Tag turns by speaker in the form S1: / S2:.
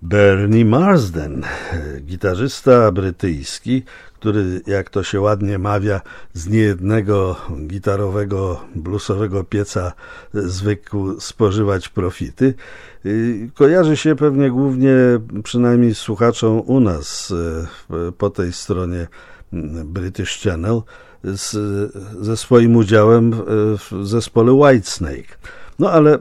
S1: Bernie Marsden, gitarzysta brytyjski, który, jak to się ładnie mawia, z niejednego gitarowego, bluesowego pieca zwykł spożywać profity. Kojarzy się pewnie głównie, przynajmniej słuchaczom u nas, po tej stronie British Channel, ze swoim udziałem w zespole Whitesnake. No ale